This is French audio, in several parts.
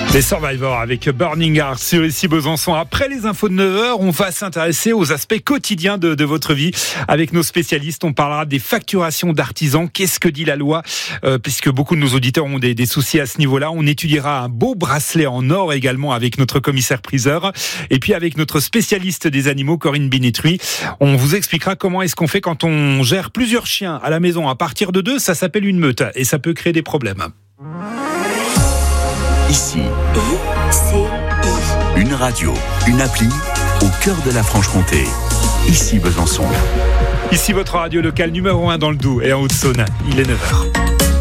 Les Survivors avec Burning Heart sur Ici Besançon. Après les infos de 9h, on va s'intéresser aux aspects quotidiens de votre vie. Avec nos spécialistes, on parlera des facturations d'artisans. Qu'est-ce que dit la loi ? Puisque beaucoup de nos auditeurs ont des soucis à ce niveau-là. On étudiera un beau bracelet en or également avec notre commissaire-priseur. Et puis avec notre spécialiste des animaux, Corinne Binetruy, on vous expliquera comment est-ce qu'on fait quand on gère plusieurs chiens à la maison. À partir de 2, ça s'appelle une meute et ça peut créer des problèmes. Ici, une radio, une appli au cœur de la Franche-Comté. Ici Besançon. Ici votre radio locale numéro 1 dans le Doubs et en Haute-Saône. Il est 9h.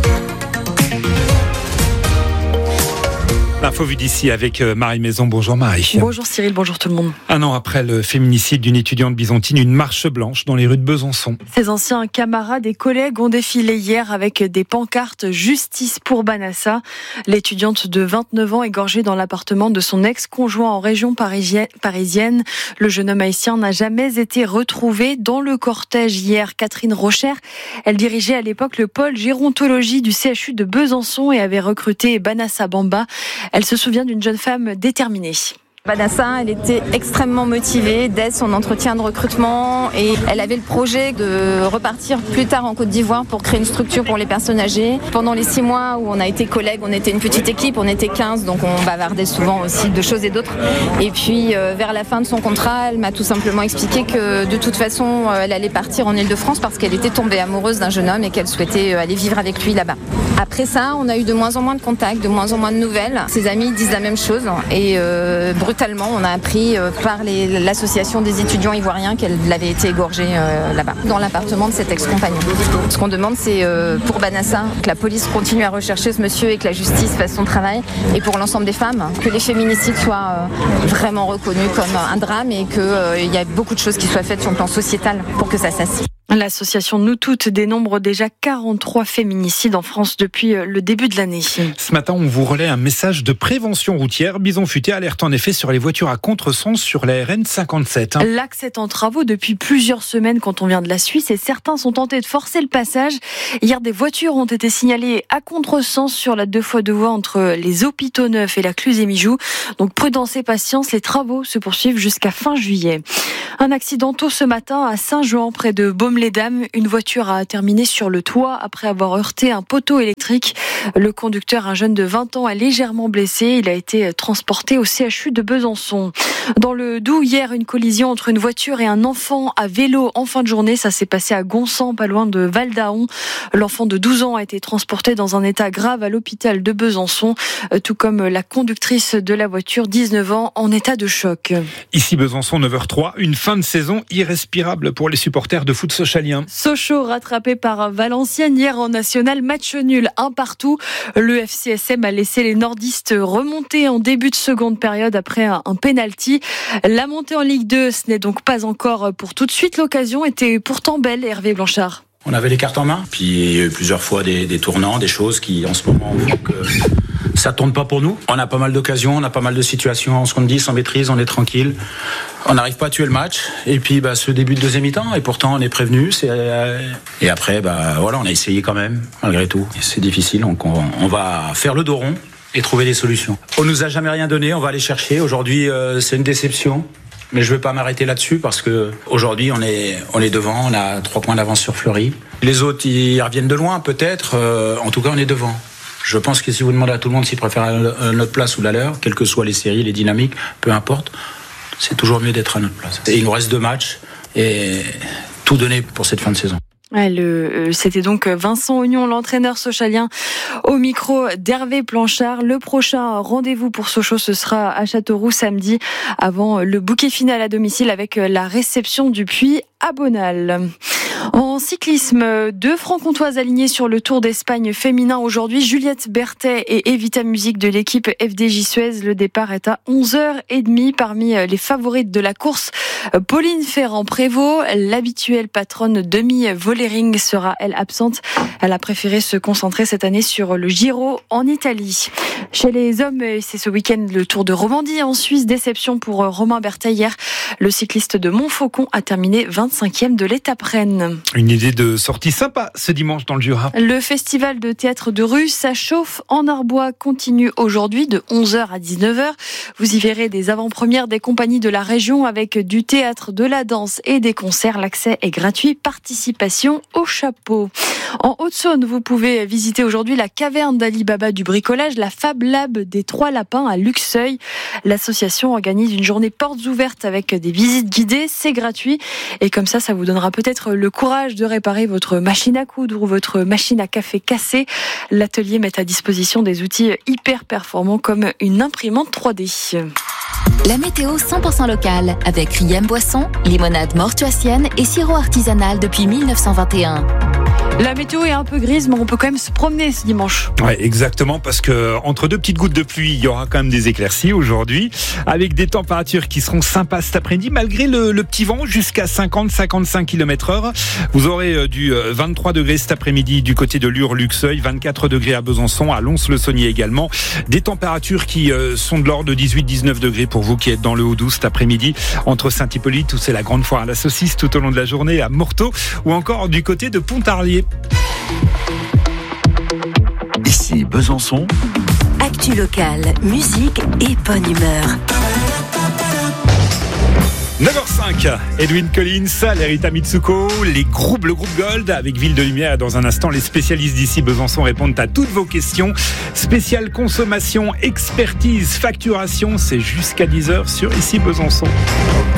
L'info vue d'ici avec Marie Maison. Bonjour Marie. Bonjour Cyril, bonjour tout le monde. Un an après le féminicide d'une étudiante byzantine, une marche blanche dans les rues de Besançon. Ses anciens camarades et collègues ont défilé hier avec des pancartes « Justice pour Banassa ». L'étudiante de 29 ans égorgée dans l'appartement de son ex-conjoint en région parisienne. Le jeune homme haïtien n'a jamais été retrouvé. Dans le cortège hier, Catherine Rocher, elle dirigeait à l'époque le pôle gérontologie du CHU de Besançon et avait recruté Banassa Bamba. Elle se souvient d'une jeune femme déterminée. Banassa, elle était extrêmement motivée dès son entretien de recrutement et elle avait le projet de repartir plus tard en Côte d'Ivoire pour créer une structure pour les personnes âgées. Pendant les 6 mois où on a été collègues, on était une petite équipe, on était 15, donc on bavardait souvent aussi de choses et d'autres. Et puis vers la fin de son contrat, elle m'a tout simplement expliqué que de toute façon, elle allait partir en Île-de-France parce qu'elle était tombée amoureuse d'un jeune homme et qu'elle souhaitait aller vivre avec lui là-bas. Après ça, on a eu de moins en moins de contacts, de moins en moins de nouvelles. Ses amis disent la même chose et brutalement, on a appris par l'association des étudiants ivoiriens qu'elle avait été égorgée là-bas, dans l'appartement de cet ex-compagnon. Ce qu'on demande, c'est pour Banassa, que la police continue à rechercher ce monsieur et que la justice fasse son travail. Et pour l'ensemble des femmes, que les féminicides soient vraiment reconnus comme un drame et qu'il y a beaucoup de choses qui soient faites sur le plan sociétal pour que ça cesse. L'association Nous Toutes dénombre déjà 43 féminicides en France depuis le début de l'année. Ce matin, on vous relaie un message de prévention routière. Bison Futé alerte en effet sur les voitures à contresens sur la RN 57. L'axe est en travaux depuis plusieurs semaines quand on vient de la Suisse et certains sont tentés de forcer le passage. Hier, des voitures ont été signalées à contresens sur la 2x2 voies entre les Hôpitaux Neufs et la Cluse-et-Mijoux. Donc prudence et patience, les travaux se poursuivent jusqu'à fin juillet. Un accident tôt ce matin à Saint-Jean, près de Baume-les-Dames. Une voiture a terminé sur le toit après avoir heurté un poteau électrique. Le conducteur, un jeune de 20 ans, est légèrement blessé. Il a été transporté au CHU de Besançon. Dans le Doubs, hier, une collision entre une voiture et un enfant à vélo en fin de journée. Ça s'est passé à Gonsan, pas loin de Val-d'Aon. L'enfant de 12 ans a été transporté dans un état grave à l'hôpital de Besançon, tout comme la conductrice de la voiture, 19 ans, en état de choc. Ici Besançon, 9h03, une fin de saison irrespirable pour les supporters de foot sochalien. Sochaux rattrapé par Valenciennes hier en national, match nul 1-1. Le FCSM a laissé les nordistes remonter en début de seconde période après un penalty. La montée en Ligue 2, ce n'est donc pas encore pour tout de suite. L'occasion était pourtant belle, Hervé Blanchard. On avait les cartes en main, puis il y a eu plusieurs fois des tournants, des choses qui en ce moment font que ça tourne pas pour nous. On a pas mal d'occasions, on a pas mal de situations en seconde 10, on maîtrise, on est tranquille. On n'arrive pas à tuer le match. Et puis ce début de deuxième mi-temps, et pourtant on est prévenu. Et après, voilà, on a essayé quand même, malgré tout. Et c'est difficile, donc on va faire le dos rond et trouver des solutions. On nous a jamais rien donné, on va aller chercher. Aujourd'hui, c'est une déception. Mais je ne veux pas m'arrêter là-dessus parce que aujourd'hui on est devant, on a 3 points d'avance sur Fleury. Les autres ils reviennent de loin peut-être, en tout cas on est devant. Je pense que si vous demandez à tout le monde s'il préfère notre place ou la leur, quelles que soient les séries, les dynamiques, peu importe, c'est toujours mieux d'être à notre place. Et il nous reste 2 matchs et tout donner pour cette fin de saison. C'était donc Vincent Ognon, l'entraîneur sochalien, au micro d'Hervé Blanchard. Le prochain rendez-vous pour Sochaux, ce sera à Châteauroux samedi, avant le bouquet final à domicile avec la réception du Puy à Bonal. En cyclisme, 2 franc-comtoises alignées sur le Tour d'Espagne féminin aujourd'hui. Juliette Berthet et Evita Music de l'équipe FDJ Suez. Le départ est à 11h30. Parmi les favorites de la course, Pauline Ferrand-Prévot, l'habituelle patronne demi-Vollering, sera elle absente. Elle a préféré se concentrer cette année sur le Giro en Italie. Chez les hommes, c'est ce week-end le Tour de Romandie en Suisse. Déception pour Romain Berthet hier. Le cycliste de Montfaucon a terminé 25e de l'étape Rennes. Une idée de sortie sympa ce dimanche dans le Jura. Le festival de théâtre de rue, ça chauffe en Arbois, continue aujourd'hui de 11h à 19h. Vous y verrez des avant-premières des compagnies de la région avec du théâtre, de la danse et des concerts. L'accès est gratuit. Participation au chapeau. En Haute-Saône, vous pouvez visiter aujourd'hui la caverne d'Ali Baba du bricolage, la Fab Lab des Trois Lapins à Luxeuil. L'association organise une journée portes ouvertes avec des visites guidées. C'est gratuit. Et comme ça vous donnera peut-être le courage de réparer votre machine à coudre ou votre machine à café cassée. L'atelier met à disposition des outils hyper performants comme une imprimante 3D. La météo 100% locale avec Riem Boisson, limonade mortuacienne et sirop artisanal depuis 1921. La météo est un peu grise, mais on peut quand même se promener ce dimanche. Ouais, exactement, parce que entre deux petites gouttes de pluie, il y aura quand même des éclaircies aujourd'hui, avec des températures qui seront sympas cet après-midi, malgré le petit vent jusqu'à 50-55 km/h. Vous aurez du 23 degrés cet après-midi du côté de Lure, Luxeuil, 24 degrés à Besançon, à Lons-le-Saunier également. Des températures qui sont de l'ordre de 18-19 degrés pour vous qui êtes dans le Haut-Doubs cet après-midi, entre Saint-Hippolyte, où c'est la grande foire à la saucisse tout au long de la journée, à Morteau, ou encore du côté de Pontarlier. Ici Besançon. Actu locale, musique et bonne humeur. 9h05, Edwin Collins, Lerita Mitsuko, le groupe Gold avec Ville de Lumière. Dans un instant, les spécialistes d'ici Besançon répondent à toutes vos questions. Spéciale consommation, expertise, facturation, c'est jusqu'à 10h sur Ici Besançon.